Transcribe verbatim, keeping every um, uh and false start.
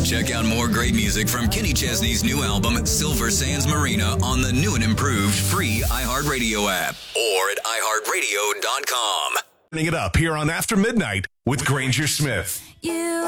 Check out more great music from Kenny Chesney's new album, Silver Sands Marina, on the new and improved free iHeartRadio app or at i heart radio dot com. Turning it up here on After Midnight with Granger Smith. You